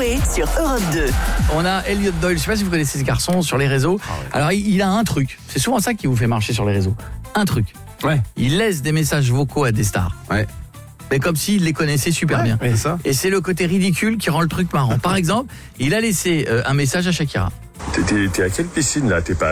Coé sur Europe 2. On a Elliot Doyle, je sais pas si vous connaissez ce garçon sur les réseaux. Alors il a un truc, c'est souvent ça qui vous fait marcher sur les réseaux. Un truc. Ouais. Il laisse des messages vocaux à des stars. Ouais. Mais comme s'il les connaissait super bien. Ouais, ça. Et c'est le côté ridicule qui rend le truc marrant. Par exemple, il a laissé un message à Shakira. T'es à quelle piscine là? T'es pas